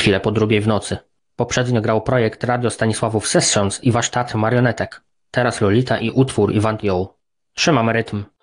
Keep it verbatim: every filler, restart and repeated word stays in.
Chwilę po drugiej w nocy. Poprzednio grał projekt Radio Stanisławów Sessions i warsztat marionetek. Teraz Lolita i utwór Iwan Ją. Trzymam rytm.